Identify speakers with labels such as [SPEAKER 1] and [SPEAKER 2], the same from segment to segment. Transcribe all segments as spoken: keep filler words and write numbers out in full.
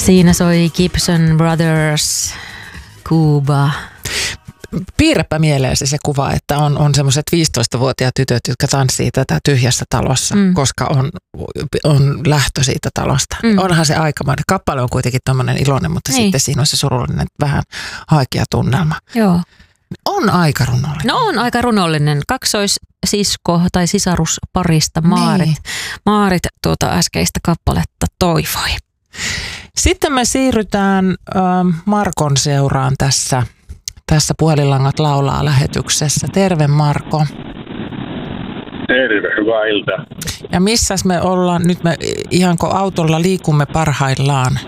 [SPEAKER 1] Siinä soi Gibson Brothers, Cuba.
[SPEAKER 2] Piirräpä mieleesi se kuva, että on, on semmoiset viisitoistavuotiaat tytöt, jotka tanssii tätä tyhjässä talossa, mm. koska on, on lähtö siitä talosta. Mm. Onhan se aikamoinen. Kappale on kuitenkin tommoinen iloinen, mutta niin. Sitten siinä on se surullinen, vähän haikea tunnelma.
[SPEAKER 1] Joo.
[SPEAKER 2] On aika runollinen.
[SPEAKER 1] No on aika runollinen. Kaksoissisko tai sisarusparista Maarit,
[SPEAKER 2] niin.
[SPEAKER 1] Maarit tuota äskeistä kappaletta toivoi.
[SPEAKER 2] Sitten me siirrytään äh, Markon seuraan tässä, tässä Puhelinlangat laulaa -lähetyksessä. Terve Marko.
[SPEAKER 3] Terve, hyvää iltaa.
[SPEAKER 2] Ja missäs me ollaan? Nyt me ihanko autolla liikumme parhaillaan?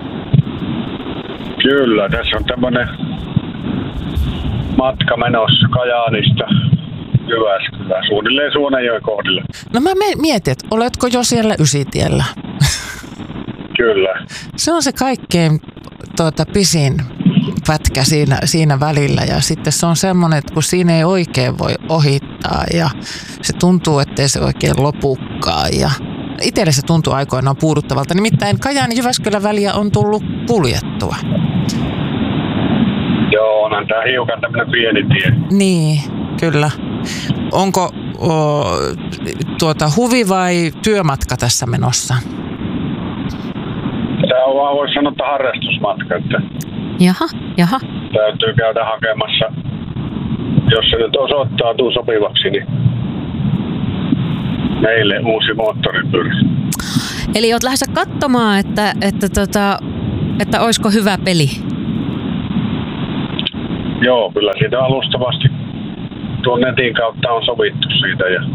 [SPEAKER 3] Kyllä, tässä on tämmöinen matka menossa Kajaanista Jyväskylään, suunnilleen Suonenjoen kohdille.
[SPEAKER 2] No mä mietin, että oletko jo siellä Ysitiellä?
[SPEAKER 3] Kyllä.
[SPEAKER 2] Se on se kaikkein tuota, pisin pätkä siinä, siinä välillä ja sitten se on semmoinen, että kun siinä ei oikein voi ohittaa ja se tuntuu, ettei se oikein lopukaan ja itselle se tuntuu aikoinaan puuduttavalta. Nimittäin Kajaani-Jyväskylän väliä on tullut kuljettua.
[SPEAKER 3] Joo, onhan tää hiukan tämmönen pieni tie.
[SPEAKER 2] Niin, kyllä. Onko o, tuota, huvi vai työmatka tässä menossa?
[SPEAKER 3] Tämä on vaan, voisi sanoa, että harrastusmatka. Että
[SPEAKER 1] Jaha, jaha.
[SPEAKER 3] täytyy käydä hakemassa, jos se nyt osoittautuu sopivaksi, niin meille uusi moottoripyörä.
[SPEAKER 1] Eli oot lähdössä katsomaan, että, että, tota, että olisiko hyvä peli?
[SPEAKER 3] Joo, kyllä siitä alustavasti tuon netin kautta on sovittu siitä ja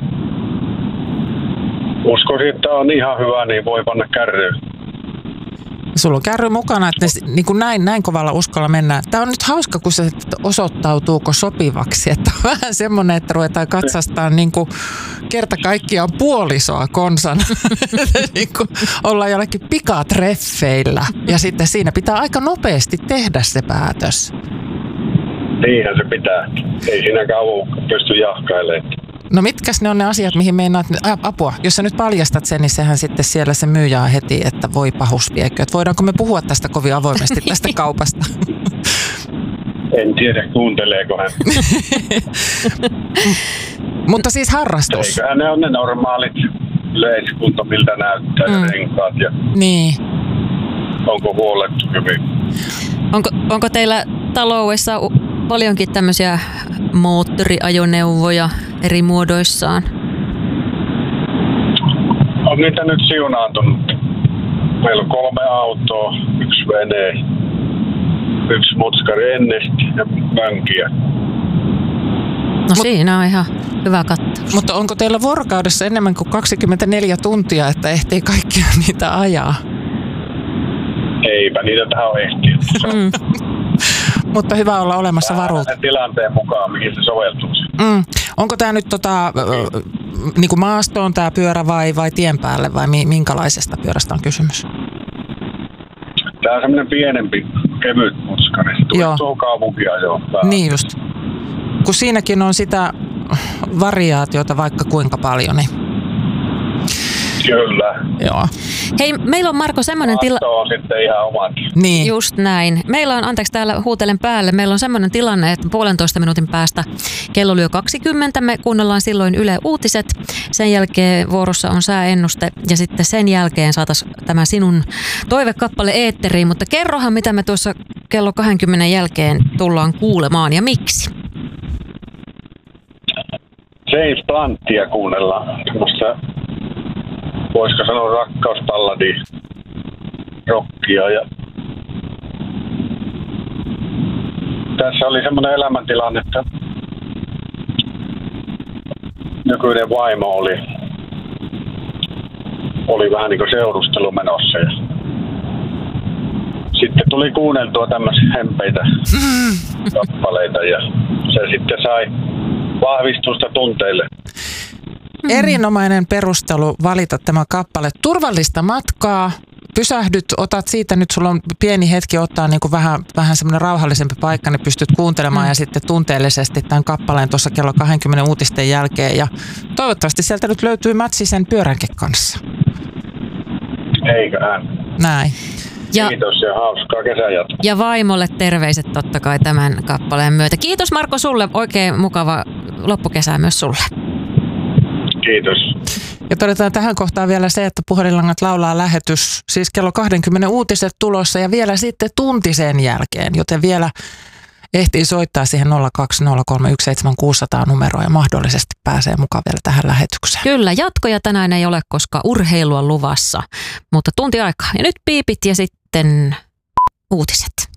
[SPEAKER 3] uskoisin, että on ihan hyvä, niin voi panna kärryyn.
[SPEAKER 2] Sulla on kärry mukana, että ne, niin kuin näin, näin kovalla uskolla mennään. Tämä on nyt hauska, kun se osoittautuuko sopivaksi. Että on vähän semmoinen, että ruvetaan katsastaa niin kuin kerta kaikkiaan puolisoa konsana. Niin kuin ollaan jollakin pikatreffeillä. Ja sitten siinä pitää aika nopeasti tehdä se päätös.
[SPEAKER 3] Niinhän se pitää. Ei siinä kauan pysty jahkailemaan.
[SPEAKER 2] No mitkäs ne on ne asiat, mihin meinaat apua? Jos sä nyt paljastat sen, niin sehän sitten siellä se myyjää heti, että voi pahus viekö. Että voidaanko me puhua tästä kovin avoimesti tästä kaupasta?
[SPEAKER 3] En tiedä, kuunteleeko hän.
[SPEAKER 2] Mutta siis harrastus.
[SPEAKER 3] Eiköhän ne on ne normaalit yleiskunto, miltä näyttää mm. renkaat ja
[SPEAKER 2] niin.
[SPEAKER 3] onko huolettu hyvin.
[SPEAKER 1] Onko, onko teillä taloudessa paljonkin tämmöisiä moottoriajoneuvoja eri muodoissaan?
[SPEAKER 3] On niitä nyt siunaantunut. Meillä on kolme autoa, yksi vene, yksi mutskari ennesti ja mönkiä.
[SPEAKER 1] No Mut, siinä on ihan hyvä kattaus.
[SPEAKER 2] Mutta onko teillä vuorokaudessa enemmän kuin kaksikymmentäneljä tuntia, että ehtii kaikkia niitä ajaa?
[SPEAKER 3] Eipä niitä tähän ole ehtinyt.
[SPEAKER 2] Mm. Mutta hyvä olla olemassa varuuta.
[SPEAKER 3] Tilanteen mukaan, mihin se soveltuu.
[SPEAKER 2] Mm. Onko tämä nyt tota, niin kuin maastoon tämä pyörä vai, vai tien päälle vai minkälaisesta pyörästä on kysymys?
[SPEAKER 3] Tämä on semmoinen pienempi, kevyt mutskari. Se tulee tuohon kaupunkiajoon.
[SPEAKER 2] Niin just. Kun siinäkin on sitä variaatiota vaikka kuinka paljon, niin
[SPEAKER 3] kyllä.
[SPEAKER 2] Joo.
[SPEAKER 1] Hei, meillä on Marko semmoinen tilanne.
[SPEAKER 3] on sitten ihan omat.
[SPEAKER 2] Niin.
[SPEAKER 1] Just näin. Meillä on, anteeksi täällä huutelen päälle, meillä on semmoinen tilanne, että puolentoista minuutin päästä kello lyö kaksikymmentä. Me kuunnellaan silloin Yle Uutiset. Sen jälkeen vuorossa on sääennuste ja sitten sen jälkeen saataisiin tämä sinun toivekappale eetteriin. Mutta kerrohan, mitä me tuossa kello kaksikymmentä jälkeen tullaan kuulemaan ja miksi.
[SPEAKER 3] James Bluntia kuunnellaan. Tämmöistä, voisiko sanoa rakkausballadi, rockia. Ja tässä oli semmoinen elämäntilanne, että nykyinen vaimo oli, oli vähän niin kuin seurustelu menossa. Ja sitten tuli kuunneltua tämmöisiä hempeitä kappaleita ja se sitten sai vahvistusta tunteille.
[SPEAKER 2] Erinomainen perustelu valita tämä kappale. Turvallista matkaa. Pysähdyt, otat siitä nyt, sulla on pieni hetki ottaa niin kuin vähän, vähän semmoinen rauhallisempi paikka, niin pystyt kuuntelemaan mm. ja sitten tunteellisesti tämän kappaleen tuossa kello kaksikymmentä uutisten jälkeen. Ja toivottavasti sieltä nyt löytyy mätsi sen pyöränkin kanssa.
[SPEAKER 3] Eiköhän.
[SPEAKER 2] Näin.
[SPEAKER 1] Ja,
[SPEAKER 3] Kiitos ja hauskaa kesänjatkoa.
[SPEAKER 1] ja vaimolle terveiset totta kai tämän kappaleen myötä. Kiitos Marko sulle, oikein mukava loppukesää myös sulle.
[SPEAKER 3] Kiitos.
[SPEAKER 2] Ja todetaan tähän kohtaan vielä se, että Puhelinlangat laulaa lähetys, siis kello kaksikymmentä uutiset tulossa ja vielä sitten tunti sen jälkeen, joten vielä ehtii soittaa siihen nolla kaksi nolla kolme yksi seitsemän kuusi nolla nolla numeroa ja mahdollisesti pääsee mukaan vielä tähän lähetykseen.
[SPEAKER 1] Kyllä, jatkoja tänään ei ole, koska urheilua luvassa, mutta tunti aikaa. Ja nyt piipit ja sitten uutiset.